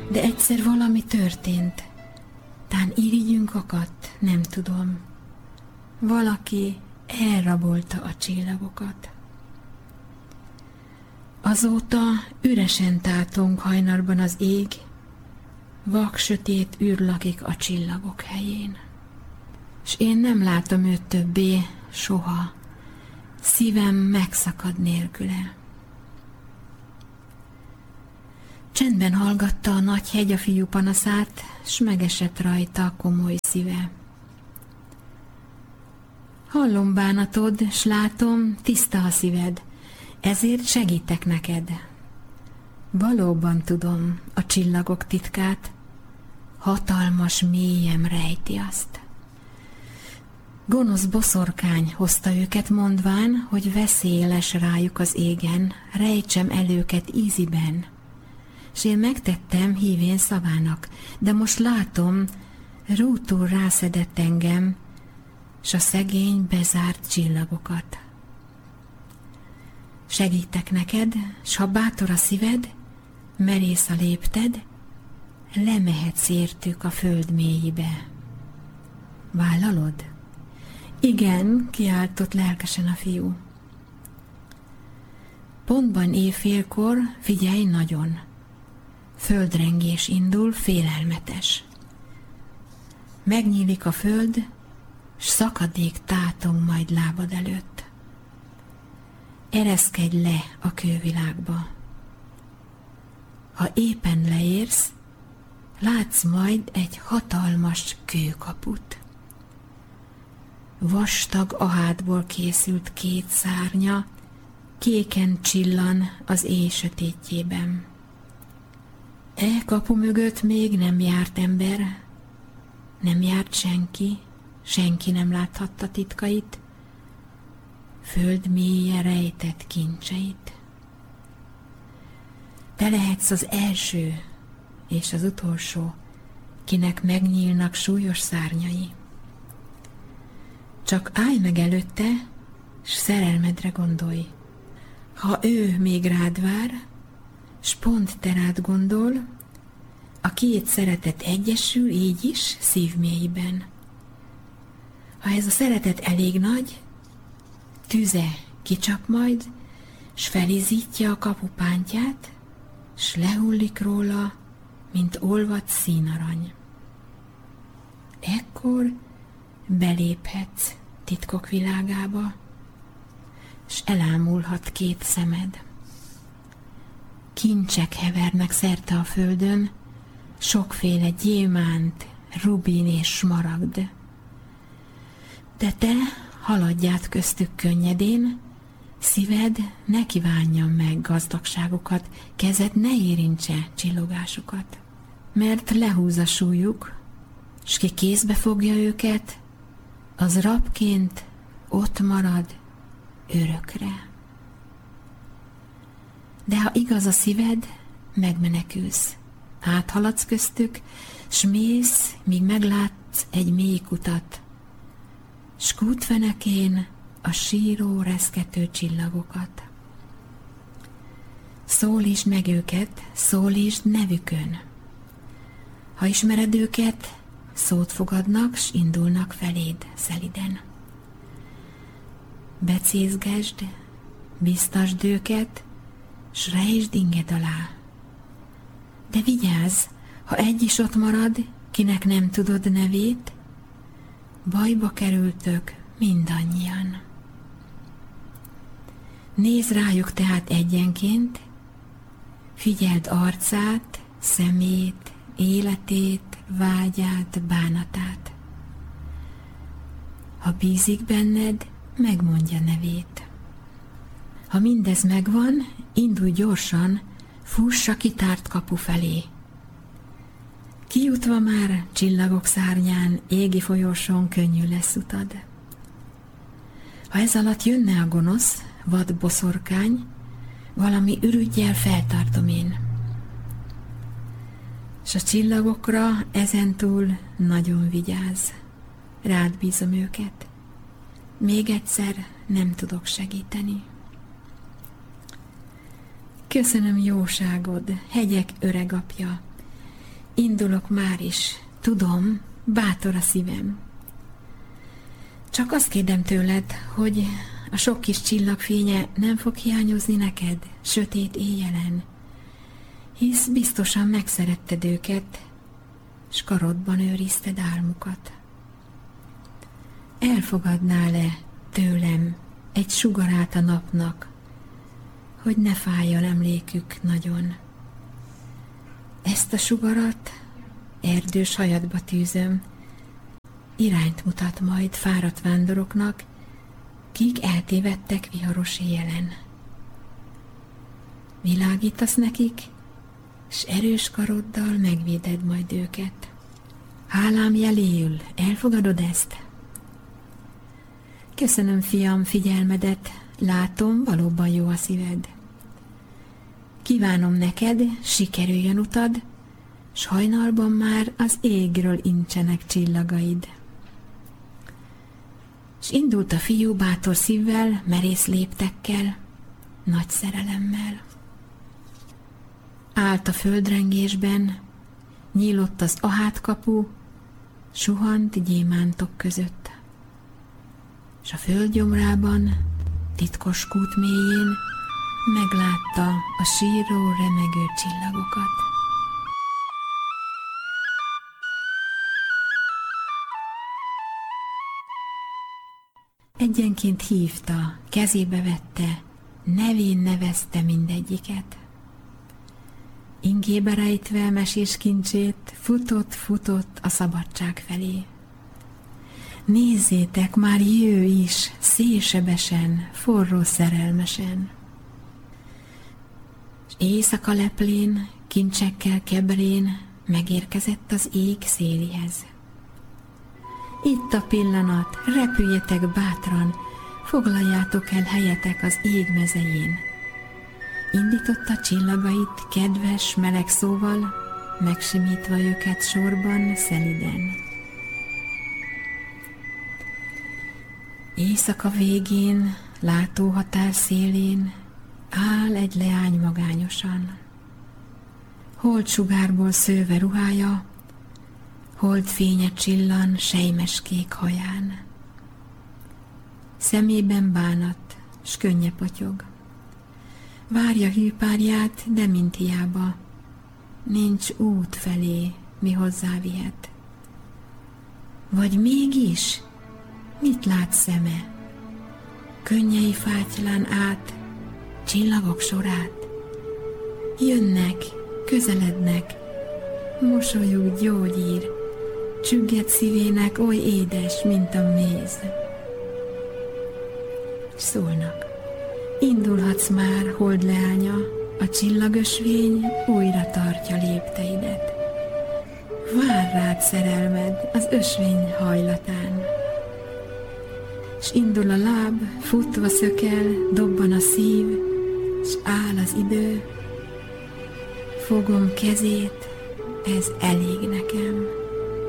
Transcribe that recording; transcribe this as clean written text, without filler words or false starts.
De egyszer valami történt. Tán irigyünk akadt, nem tudom. Valaki elrabolta a csillagokat. Azóta üresen tátong hajnalban az ég, vak sötét űr lakik a csillagok helyén. S én nem látom őt többé soha, szívem megszakad nélküle. Csendben hallgatta a nagy hegy a fiú panaszát, s megesett rajta komoly szíve. Hallom bánatod, s látom, tiszta a szíved, ezért segítek neked. Valóban tudom a csillagok titkát, hatalmas mélyem rejti azt. Gonosz boszorkány hozta őket, mondván, hogy veszély lesz rájuk az égen, rejtsem el őket íziben. S én megtettem hívén szavának, de most látom, rútul rászedett engem, s a szegény bezárt csillagokat. Segítek neked, s ha bátor a szíved, merész a lépted, lemehetsz értük a föld mélyébe. Vállalod? Igen, kiáltott lelkesen a fiú. Pontban éjfélkor, figyelj nagyon! Földrengés indul, félelmetes. Megnyílik a föld, s szakadék tátong majd lábad előtt. Ereszkedj le a kővilágba. Ha éppen leérsz, látsz majd egy hatalmas kőkaput. Vastag ahátból készült 2 szárnya, kéken csillan az éj sötétjében. E kapu mögött még nem járt ember, nem járt senki, senki nem láthatta titkait, föld mélye rejtett kincseit. Te lehetsz az első és az utolsó, kinek megnyílnak súlyos szárnyai. Csak állj meg előtte, s szerelmedre gondolj. Ha ő még rád vár, s pont te rád gondol, a 2 szeretet egyesül így is szívmélyben. Ha ez a szeretet elég nagy, tüze kicsap majd, s felizítja a kapupántját, s lehullik róla, mint olvadt színarany. Ekkor beléphetsz titkok világába, s elámulhat 2 szemed. Kincsek hevernek szerte a földön, sokféle gyémánt, rubin és smaragd. De te haladj át köztük könnyedén, szíved ne kívánja meg gazdagságukat, kezed ne érintse csillogásukat. Mert lehúz a súlyuk, s ki kézbe fogja őket, az rabként ott marad örökre. De ha igaz a szíved, megmenekülsz, áthaladsz köztük, s mész, míg meglátsz egy mély kutat, s kútfenekén a síró, reszkető csillagokat. Szólítsd meg őket, szólítsd nevükön. Ha ismered őket, szót fogadnak, s indulnak feléd szeliden. Becézgesd, biztasd őket, s rejtsd inged alá. De vigyázz, ha egy is ott marad, kinek nem tudod nevét, bajba kerültök mindannyian. Nézz rájuk tehát egyenként, figyeld arcát, szemét, életét, vágyát, bánatát. Ha bízik benned, megmondja nevét. Ha mindez megvan, indulj gyorsan, fuss a kitárt kapu felé. Kijutva már csillagok szárnyán, égi folyosón könnyű lesz utad. Ha ez alatt jönne a gonosz, vad boszorkány, valami ürüggyel feltartom én. S a csillagokra ezentúl nagyon vigyázz, rád bízom őket. Még egyszer nem tudok segíteni. Köszönöm jóságod, hegyek öregapja, Indulok már is, tudom, bátor a szívem. Csak azt kérdem tőled, hogy a sok kis csillagfénye nem fog hiányozni neked sötét éjjelen, hisz biztosan megszeretted őket, s karodban őrizted álmukat. Elfogadnál-e tőlem egy sugarát a napnak, hogy ne fájjon emlékük nagyon? Ezt a sugarat erdős hajadba tűzöm, irányt mutat majd fáradt vándoroknak, kik eltévedtek viharos éjjelen. Világítasz nekik, s erős karoddal megvéded majd őket. Hálám jeléül, elfogadod ezt? Köszönöm, fiam, figyelmedet, látom, valóban jó a szíved. Kívánom neked, sikerüljön utad, s hajnalban már az égről incsenek csillagaid. S indult a fiú bátor szívvel, merész léptekkel, nagy szerelemmel. Állt a földrengésben, nyílott az ahátkapu, suhant gyémántok között. S a földgyomrában, titkos kút mélyén meglátta a síró remegő csillagokat. Egyenként hívta, kezébe vette, nevén nevezte mindegyiket. Ingébe rejtve mesés kincsét, futott a szabadság felé. Nézzétek, már jő is, szélsebesen, forró szerelmesen. És éjszaka leplén, kincsekkel kebrén megérkezett az ég szélihez. Itt a pillanat, repüljetek bátran, foglaljátok el helyetek az ég mezején. Indította csillagait kedves, meleg szóval, megsimítva őket sorban, szeliden. Éjszaka végén, látóhatár szélén áll egy leány magányosan. Holdsugárból szőve ruhája, holdfénye csillan sejmeskék haján. Szemében bánat, s könnye potyog. Várja hűpárját, de mint hiába, nincs út felé, mi hozzávihet. Vagy mégis, mit lát szeme? Könnyei fátylán át, csillagok sorát. Jönnek, közelednek, mosolyuk gyógyír, csügged szívének oly édes, mint a méz. Szólnak, indulhatsz már, holdleánya, a csillagösvény újra tartja lépteidet. Vár rád szerelmed az ösvény hajlatán. S indul a láb, futva szökel, dobban a szív, s áll az idő. Fogom kezét, ez elég nekem.